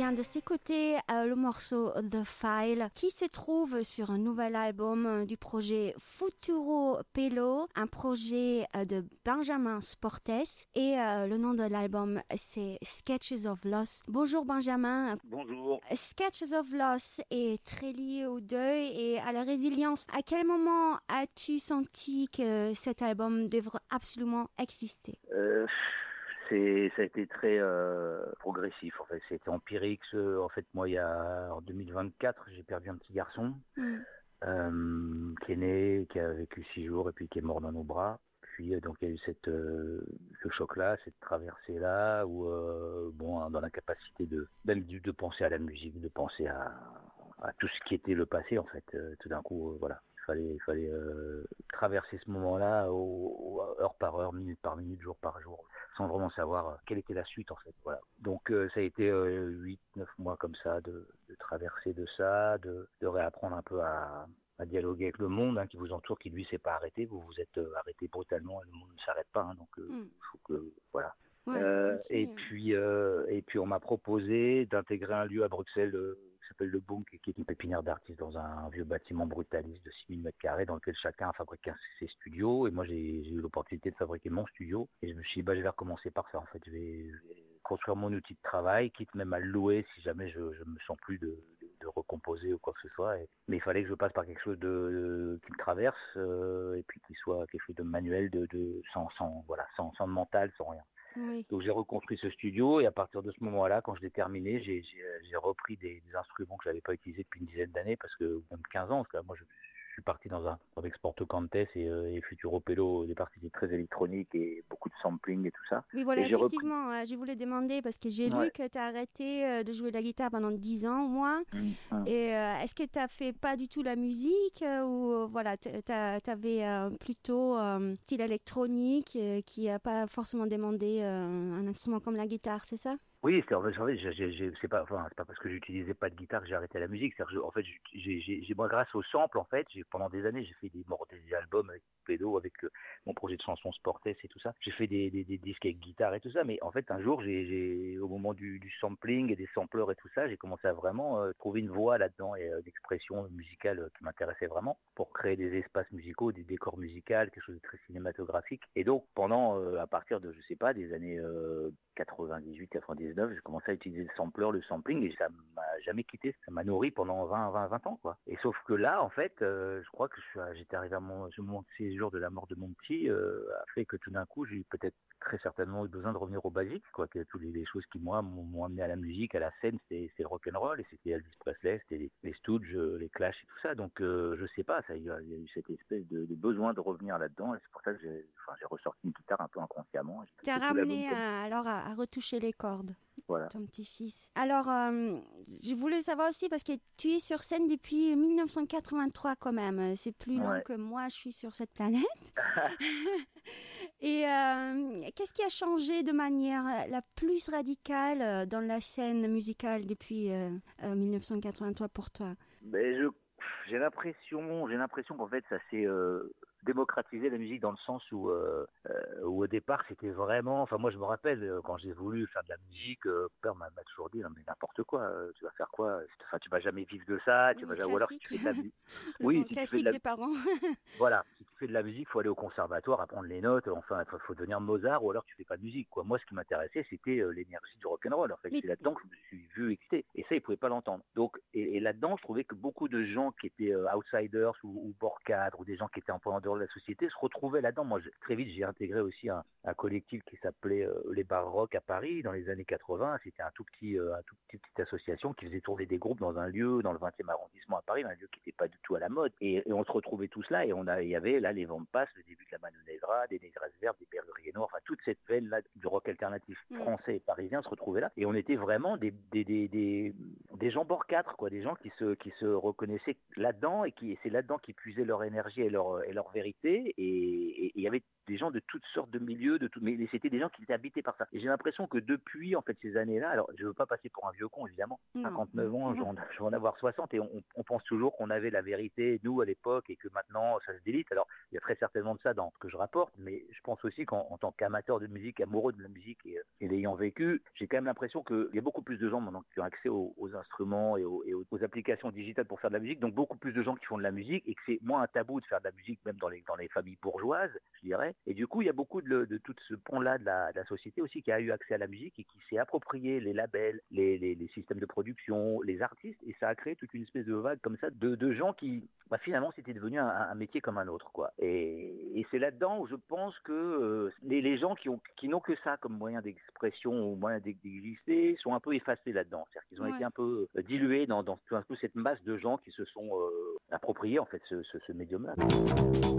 vient de s'écouter le morceau The File qui se trouve sur un nouvel album du projet Futuro Pelo, un projet de Benjamin Sportes et le nom de l'album c'est Sketches of Loss. Bonjour Benjamin. Bonjour. Sketches of Loss est très lié au deuil et à la résilience. À quel moment as-tu senti que cet album devrait absolument exister? Ça a été très progressif. En fait, c'était empirique. En fait, moi, en 2024, j'ai perdu un petit garçon qui est né, qui a vécu 6 jours et puis qui est mort dans nos bras. Puis donc il y a eu ce choc-là, cette traversée-là, où dans l'incapacité de penser à la musique, de penser à tout ce qui était le passé, en fait. Tout d'un coup, voilà. Il fallait traverser ce moment-là heure par heure, minute par minute, jour par jour, sans vraiment savoir quelle était la suite, en fait. Voilà. Donc ça a été 8-9 mois comme ça, de traverser de ça, de réapprendre un peu à dialoguer avec le monde qui vous entoure, qui lui s'est pas arrêté. Vous vous êtes arrêté brutalement et le monde ne s'arrête pas. Donc il faut que voilà. Ouais, et puis on m'a proposé d'intégrer un lieu à Bruxelles qui s'appelle le Boom, qui est une pépinière d'artistes dans un vieux bâtiment brutaliste de 6000 m2 dans lequel chacun a fabriqué ses studios. Et moi j'ai eu l'opportunité de fabriquer mon studio et je me suis dit je vais recommencer par ça. En fait, je vais construire mon outil de travail, quitte même à le louer si jamais je me sens plus de recomposer ou quoi que ce soit. Mais il fallait que je passe par quelque chose qui me traverse et puis qui soit quelque chose de manuel, sans mental, sans rien. Oui. Donc j'ai reconstruit ce studio et à partir de ce moment-là, quand je l'ai terminé, j'ai repris des instruments que j'avais pas utilisés depuis une dizaine d'années, parce que même 15 ans, parce que moi je suis parti avec Sporto Cantes et Futuro Pelo, des parties très électroniques et beaucoup de sampling et tout ça. Oui, voilà, et effectivement, je voulais demander, parce que j'ai lu que tu as arrêté de jouer de la guitare pendant 10 ans au moins. Et est-ce que tu n'as fait pas du tout la musique ou voilà, tu avais plutôt style électronique qui n'a pas forcément demandé un instrument comme la guitare, c'est ça? Oui, c'est pas parce que j'utilisais pas de guitare que j'ai arrêté la musique. En fait, moi, grâce au sample, en fait, pendant des années, j'ai fait des albums avec Pédo, avec mon projet de chansons Sportes et tout ça. J'ai fait des disques avec guitare et tout ça. Mais en fait, un jour, au moment du sampling et des sampleurs et tout ça, j'ai commencé à vraiment trouver une voix là-dedans et d'expression musicale qui m'intéressait vraiment pour créer des espaces musicaux, des décors musicaux, quelque chose de très cinématographique. Et donc, à partir de, je sais pas, des années 98, 99, j'ai commencé à utiliser le sampler, le sampling, et ça m'a jamais quitté. Ça m'a nourri pendant 20 ans, quoi. Et sauf que là, en fait, je crois que j'étais arrivé à mon séjour de la mort de mon petit, a fait que tout d'un coup, j'ai peut-être très certainement eu besoin de revenir au basique, quoi. Que toutes les choses qui, moi, m'ont amené à la musique, à la scène, c'était le rock'n'roll, et c'était Elvis Presley, c'était les Stooges, les Clash et tout ça. Donc, je sais pas, il y a eu cette espèce de besoin de revenir là-dedans, et c'est pour ça que j'ai ressorti une guitare un peu inconsciemment. Tu as ramené à retoucher les cordes. Voilà. Ton petit-fils. Alors, je voulais savoir aussi, parce que tu es sur scène depuis 1983 quand même. C'est plus long que moi, je suis sur cette planète. Et qu'est-ce qui a changé de manière la plus radicale dans la scène musicale depuis 1983 pour toi? J'ai l'impression qu'en fait, ça s'est démocratiser la musique dans le sens où au départ c'était vraiment, enfin moi je me rappelle quand j'ai voulu faire de la musique, père m'a toujours dit non mais n'importe quoi, tu vas faire quoi, enfin tu vas jamais vivre de ça, tu vas jamais, ou alors si tu fais de la musique, oui, si tu fais de la des parents. Voilà, si tu fais de la musique, faut aller au conservatoire, apprendre les notes, enfin faut devenir Mozart, ou alors tu fais pas de musique, quoi. Moi ce qui m'intéressait c'était l'énergie du rock'n'roll, en fait. C'est là-dedans que je me suis vu excité, et ça ils pouvaient pas l'entendre. Donc et là-dedans je trouvais que beaucoup de gens qui étaient outsiders ou bord cadre, ou des gens qui étaient un peu en dehors de la société se retrouvaient là-dedans. Moi très vite j'ai intégré aussi un collectif qui s'appelait les Bars Rock à Paris dans les années 80. C'était une toute petite association qui faisait tourner des groupes dans un lieu dans le 20e arrondissement à Paris, un lieu qui n'était pas du tout à la mode, et on se retrouvait tous là, et il y avait là les Vampas, le début de la Mano Negra, des Négresses Vertes, des Berruriers Noirs, enfin toute cette veine là du rock alternatif français et parisien se retrouvait là, et on était vraiment des gens bord 4, quoi, des gens qui se reconnaissaient là-dedans et c'est là-dedans qu'ils puisaient leur énergie et leur vérité. Et il y avait des gens de toutes sortes de milieux, mais c'était des gens qui étaient habités par ça. Et j'ai l'impression que depuis, en fait, ces années-là, alors je veux pas passer pour un vieux con, évidemment, 59 ans, je vais en avoir 60, et on pense toujours qu'on avait la vérité, nous, à l'époque, et que maintenant, ça se délite. Alors, il y a très certainement de ça dans ce que je rapporte, mais je pense aussi qu'en tant qu'amateur de musique, amoureux de la musique et l'ayant vécu, j'ai quand même l'impression qu'il y a beaucoup plus de gens maintenant qui ont accès aux instruments et aux applications digitales pour faire de la musique, donc beaucoup plus de gens qui font de la musique, et que c'est moins un tabou de faire de la musique, même dans les familles bourgeoises, je dirais. Et du coup, il y a beaucoup de tout ce pont-là de la société aussi qui a eu accès à la musique et qui s'est approprié les labels, les systèmes de production, les artistes, et ça a créé toute une espèce de vague comme ça de gens qui, finalement, c'était devenu un métier comme un autre, quoi. Et c'est là-dedans où je pense que les gens qui n'ont que ça comme moyen d'expression ou moyen d'exister sont un peu effacés là-dedans. C'est-à-dire qu'ils ont été un peu dilués dans un peu cette masse de gens qui se sont appropriés, en fait, ce médium-là.